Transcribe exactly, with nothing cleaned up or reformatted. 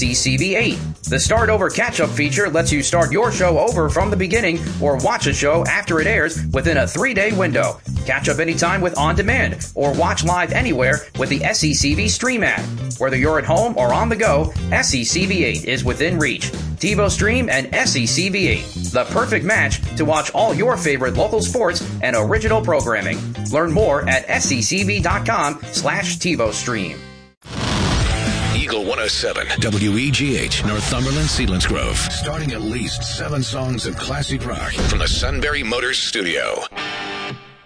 C C V eight. The Start Over Catch-Up feature lets you start your show over from the beginning or watch a show after it airs within a three-day window. Catch up anytime with On Demand or watch live anywhere with the S C C V Stream app. Whether you're at home or on the go, S C C V eight is within reach. TiVo Stream and S C C V eight, the perfect match to watch all your favorite local sports and original programming. Learn more at sccv.com slash TiVo Stream. Eagle one oh seven, W E G H, Northumberland, Sealands Grove. Starting at least seven songs of classic rock from the Sunbury Motors Studio.